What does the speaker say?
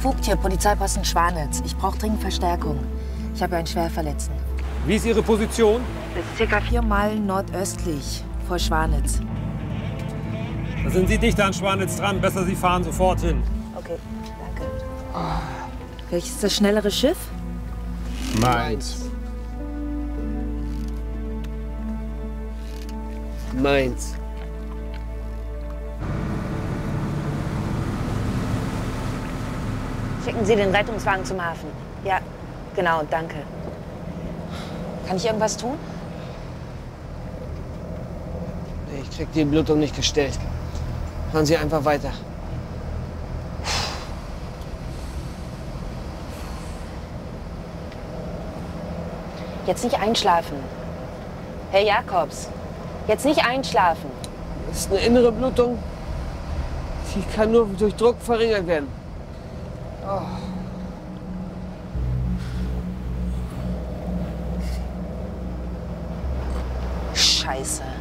Vogt hier, Polizeiposten Schwanitz. Ich brauche dringend Verstärkung. Ich habe einen Schwerverletzten. Wie ist Ihre Position? Das ist circa 4 Meilen nordöstlich vor Schwanitz. Da sind Sie dichter an Schwanitz dran. Besser, Sie fahren sofort hin. Okay, danke. Welches ist das schnellere Schiff? Mainz. Mainz. Schicken Sie den Rettungswagen zum Hafen. Ja, genau, danke. Kann ich irgendwas tun? Nee, ich krieg die Blutung nicht gestillt. Fahren Sie einfach weiter. Jetzt nicht einschlafen. Herr Jakobs, jetzt nicht einschlafen. Das ist eine innere Blutung. Die kann nur durch Druck verringert werden. Oh. Scheiße.